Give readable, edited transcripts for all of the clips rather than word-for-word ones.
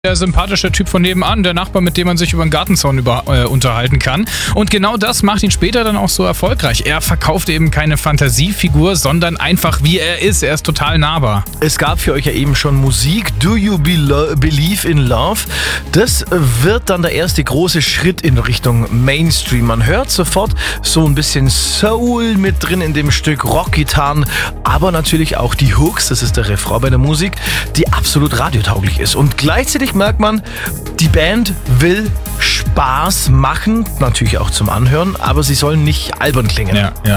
Der sympathische Typ von nebenan, der Nachbar, mit dem man sich über den Gartenzaun unterhalten kann. Und genau das macht ihn später dann auch so erfolgreich. Er verkauft eben keine Fantasiefigur, sondern einfach wie er ist. Er ist total nahbar. Es gab für euch ja eben schon Musik, Do You Believe in Love? Das wird dann der erste große Schritt in Richtung Mainstream. Man hört sofort so ein bisschen Soul mit drin in dem Stück, Rockgitarren, aber natürlich auch die Hooks, das ist der Refrain bei der Musik, die absolut radiotauglich ist. Und gleichzeitig merkt man, die Band will Spaß machen, natürlich auch zum Anhören, aber sie sollen nicht albern klingen.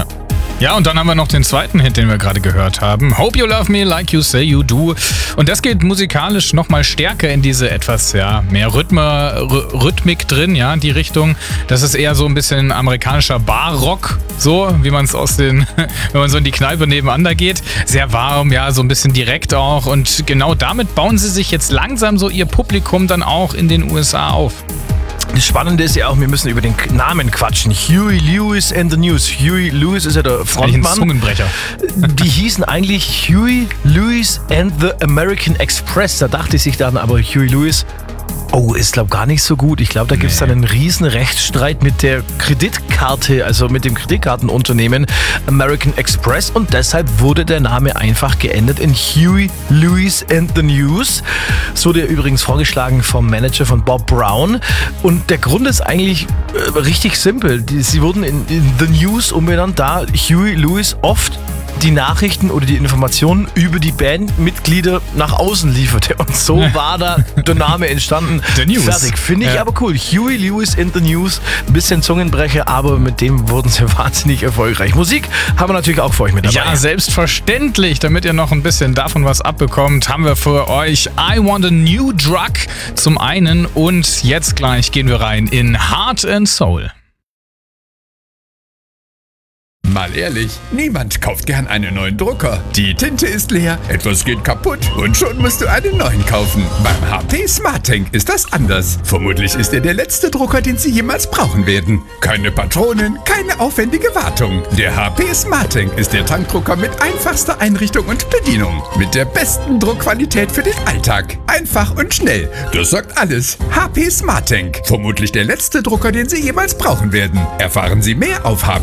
Ja, und dann haben wir noch den zweiten Hit, den wir gerade gehört haben. Hope You Love Me Like You Say You Do. Und das geht musikalisch nochmal stärker in diese etwas mehr Rhythmik drin, ja, die Richtung. Das ist eher so ein bisschen amerikanischer Barrock, so wie man es wenn man so in die Kneipe nebenan da geht. Sehr warm, ja, so ein bisschen direkt auch. Und genau damit bauen sie sich jetzt langsam so ihr Publikum dann auch in den USA auf. Das Spannende ist ja auch, wir müssen über den Namen quatschen. Huey Lewis and the News. Huey Lewis ist ja der Frontmann. Ein Zungenbrecher. Die hießen eigentlich Huey Lewis and the American Express. Da dachte sich dann aber Huey Lewis, ist glaube gar nicht so gut. Ich glaube, da gibt es dann einen riesen Rechtsstreit mit der Kreditkarte, also mit dem Kreditkartenunternehmen American Express, und deshalb wurde der Name einfach geändert in Huey Lewis and the News. So der übrigens vorgeschlagen vom Manager von Bob Brown, und der Grund ist eigentlich richtig simpel. Sie wurden in The News umbenannt, da Huey Lewis oft die Nachrichten oder die Informationen über die Bandmitglieder nach außen lieferte. Und so war da der Name entstanden. The News. Fertig. Finde ich aber cool. Huey Lewis in the News. Ein bisschen Zungenbrecher, aber mit dem wurden sie wahnsinnig erfolgreich. Musik haben wir natürlich auch für euch mit dabei. Ja, selbstverständlich. Damit ihr noch ein bisschen davon was abbekommt, haben wir für euch I Want a New Drug zum einen. Und jetzt gleich gehen wir rein in Heart and Soul. Mal ehrlich, niemand kauft gern einen neuen Drucker. Die Tinte ist leer, etwas geht kaputt und schon musst du einen neuen kaufen. Beim HP SmartTank ist das anders. Vermutlich ist er der letzte Drucker, den Sie jemals brauchen werden. Keine Patronen, keine aufwendige Wartung. Der HP SmartTank ist der Tankdrucker mit einfachster Einrichtung und Bedienung. Mit der besten Druckqualität für den Alltag. Einfach und schnell. Das sagt alles. HP SmartTank. Vermutlich der letzte Drucker, den Sie jemals brauchen werden. Erfahren Sie mehr auf HP